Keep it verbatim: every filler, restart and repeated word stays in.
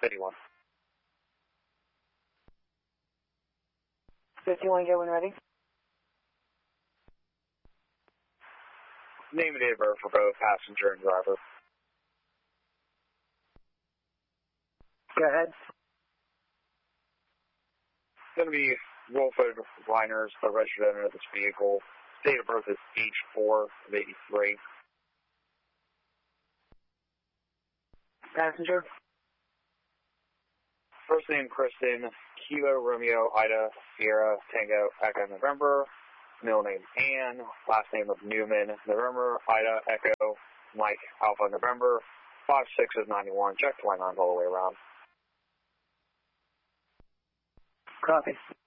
fifty-one. fifty-one, get when ready. Name and date of birth for both passenger and driver. Go ahead. It's going to be Wolford Liners, the registered owner of this vehicle. Date of birth is H four of eighty-three. Passenger. First name Kristen, Kilo Romeo Ida Sierra Tango Echo November. Middle name Ann. Last name of Newman November Ida Echo Mike Alpha November. Five six of ninety-one. Check twenty-nine all the way around. Copy.